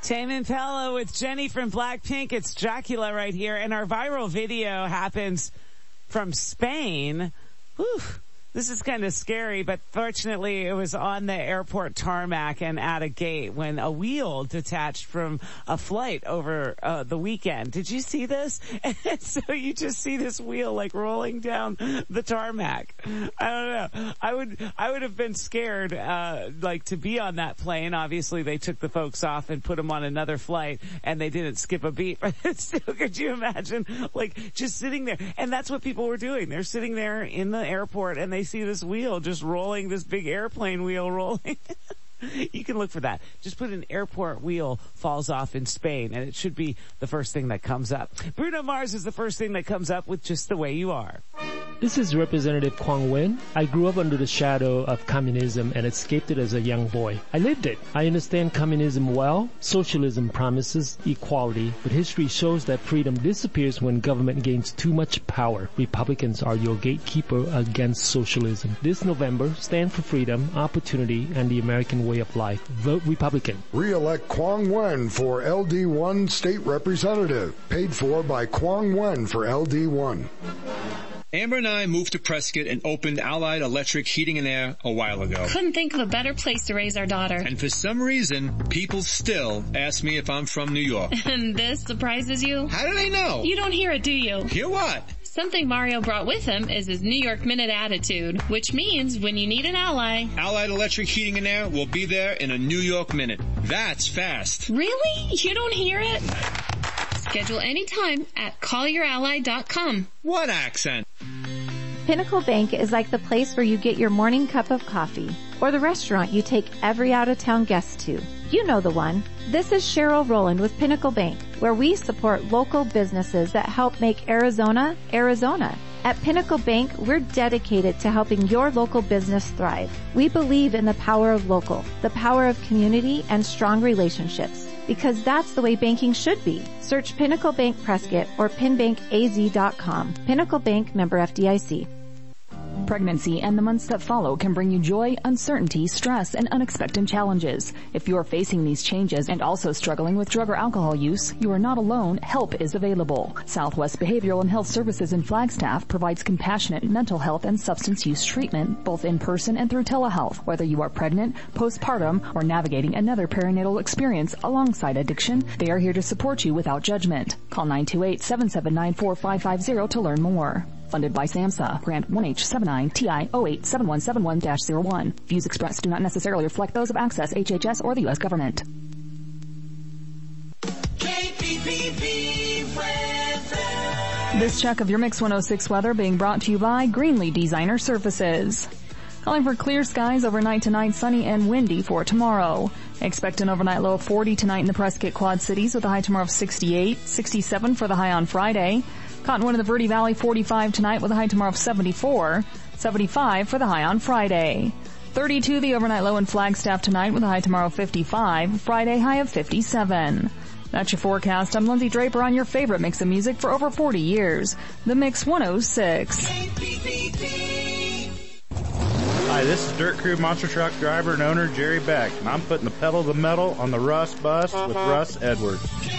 Tame Impala with Jenny from Blackpink. It's Dracula right here. And our viral video happens from Spain. Whew. This is kind of scary, but fortunately it was on the airport tarmac and at a gate when a wheel detached from a flight over the weekend. Did you see this? And so you just see this wheel like rolling down the tarmac. I don't know. I would have been scared, like to be on that plane. Obviously they took the folks off and put them on another flight and they didn't skip a beat, but still, could you imagine like just sitting there? And that's what people were doing. They're sitting there in the airport and they see this wheel just rolling, this big airplane wheel rolling. You can look for that. Just put an airport wheel falls off in Spain and it should be the first thing that comes up. Bruno Mars is the first thing that comes up with Just the Way You Are. This is Representative Quang Nguyen. I grew up under the shadow of communism and escaped it as a young boy. I lived it. I understand communism well. Socialism promises equality, but history shows that freedom disappears when government gains too much power. Republicans are your gatekeeper against socialism. This November, stand for freedom, opportunity, and the American way of life. Vote Republican. Re-elect Quang Nguyen for LD1 State Representative. Paid for by Quang Nguyen for LD1. Amber and I moved to Prescott and opened Allied Electric Heating and Air a while ago. Couldn't think of a better place to raise our daughter. And for some reason, people still ask me if I'm from New York. And this surprises you? How do they know? You don't hear it, do you? Hear what? Something Mario brought with him is his New York Minute attitude, which means when you need an ally... Allied Electric Heating and Air will be there in a New York minute. That's fast. Really? You don't hear it? Schedule anytime at callyourally.com. What accent? Pinnacle Bank is like the place where you get your morning cup of coffee, or the restaurant you take every out-of-town guest to. You know the one. This is Cheryl Rowland with Pinnacle Bank, where we support local businesses that help make Arizona, Arizona. At Pinnacle Bank, we're dedicated to helping your local business thrive. We believe in the power of local, the power of community, and strong relationships, because that's the way banking should be. Search Pinnacle Bank Prescott or pinbankaz.com. Pinnacle Bank, member FDIC. Pregnancy and the months that follow can bring you joy, uncertainty, stress, and unexpected challenges. If you are facing these changes and also struggling with drug or alcohol use, you are not alone. Help is available. Southwest Behavioral and Health Services in Flagstaff provides compassionate mental health and substance use treatment, both in person and through telehealth. Whether you are pregnant, postpartum, or navigating another perinatal experience alongside addiction, they are here to support you without judgment. Call 928-779-4550 to learn more. Funded by SAMHSA. Grant 1H79TI087171-01. Views expressed do not necessarily reflect those of Access, HHS, or the U.S. government. This check of your Mix 106 weather being brought to you by Greenlee Designer Surfaces. Calling for clear skies overnight tonight, sunny and windy for tomorrow. Expect an overnight low of 40 tonight in the Prescott Quad Cities with a high tomorrow of 68, 67 for the high on Friday. Cottonwood in the Verde Valley 45 tonight with a high tomorrow of 74, 75 for the high on Friday. 32 the overnight low in Flagstaff tonight with a high tomorrow of 55, Friday high of 57. That's your forecast. I'm Lindsay Draper on your favorite mix of music for over 40 years. The Mix 106. Hi, this is Dirt Crew Monster Truck driver and owner Jerry Beck, and I'm putting the pedal to the metal on the Russ bus with Russ Edwards.